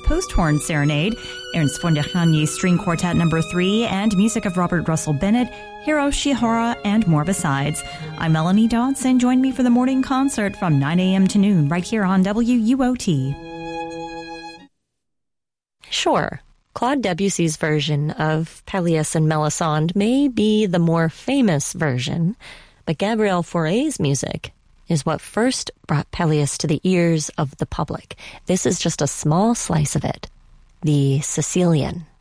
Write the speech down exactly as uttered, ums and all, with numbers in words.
Post-Horn Serenade, Ernst von der Kanye String Quartet Number three, and music of Robert Russell Bennett, Hiro Shihara, and more besides. I'm Melanie Dodds, and join me for the morning concert from nine a.m. to noon right here on W U O T. Sure, Claude Debussy's version of Pelléas and Melisande may be the more famous version, but Gabriel Fauré's music is what first brought Pelléas to the ears of the public. This is just a small slice of it, the Sicilian.